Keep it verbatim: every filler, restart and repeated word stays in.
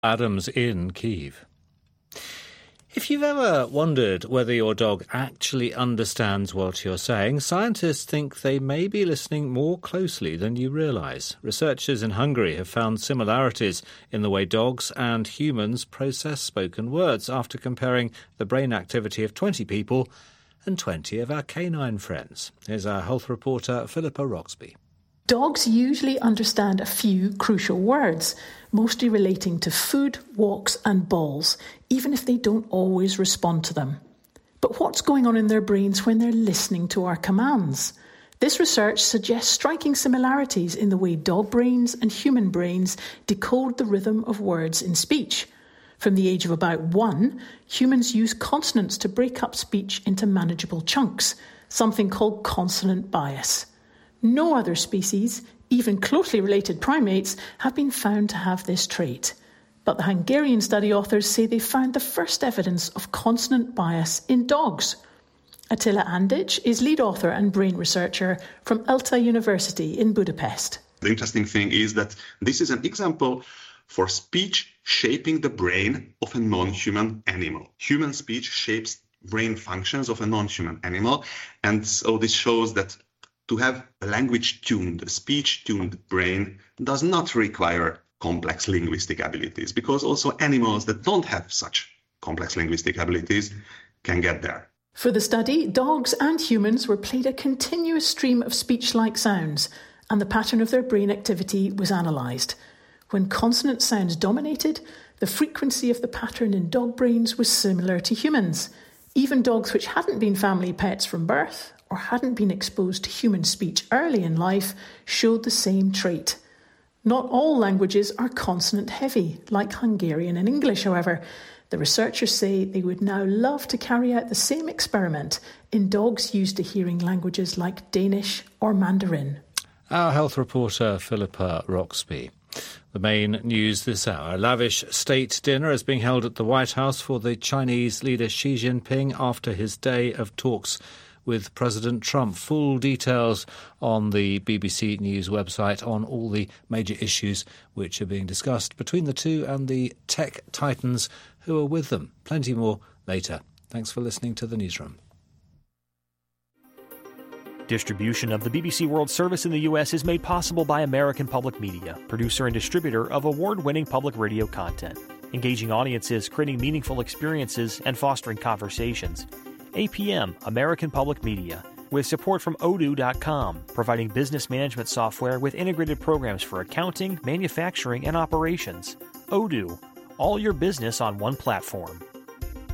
Adams in Kyiv. If you've ever wondered whether your dog actually understands what you're saying, scientists think they may be listening more closely than you realise. Researchers in Hungary have found similarities in the way dogs and humans process spoken words after comparing the brain activity of twenty people and twenty of our canine friends. Here's our health reporter, Philippa Roxby. Dogs usually understand a few crucial words, mostly relating to food, walks and balls, even if they don't always respond to them. But what's going on in their brains when they're listening to our commands? This research suggests striking similarities in the way dog brains and human brains decode the rhythm of words in speech. From the age of about one, humans use consonants to break up speech into manageable chunks, something called consonant bias. No other species, even closely related primates, have been found to have this trait. But the Hungarian study authors say they found the first evidence of consonant bias in dogs. Attila Andic is lead author and brain researcher from ELTE University in Budapest. The interesting thing is that this is an example for speech shaping the brain of a non-human animal. Human speech shapes brain functions of a non-human animal, and so this shows that to have a language-tuned, a speech-tuned brain does not require complex linguistic abilities, because also animals that don't have such complex linguistic abilities can get there. For the study, dogs and humans were played a continuous stream of speech-like sounds, and the pattern of their brain activity was analysed. When consonant sounds dominated, the frequency of the pattern in dog brains was similar to humans. Even dogs which hadn't been family pets from birth or hadn't been exposed to human speech early in life showed the same trait. Not all languages are consonant-heavy, like Hungarian and English, however. The researchers say they would now love to carry out the same experiment in dogs used to hearing languages like Danish or Mandarin. Our health reporter, Philippa Roxby. The main news this hour. A lavish state dinner is being held at the White House for the Chinese leader Xi Jinping after his day of talks with President Trump. Full details on the B B C News website on all the major issues which are being discussed between the two and the tech titans who are with them. Plenty more later. Thanks for listening to The Newsroom. Distribution of the B B C World Service in the U S is made possible by American Public Media, producer and distributor of award-winning public radio content, engaging audiences, creating meaningful experiences, and fostering conversations. A P M, American Public Media, with support from Odoo dot com, providing business management software with integrated programs for accounting, manufacturing, and operations. Odoo, all your business on one platform.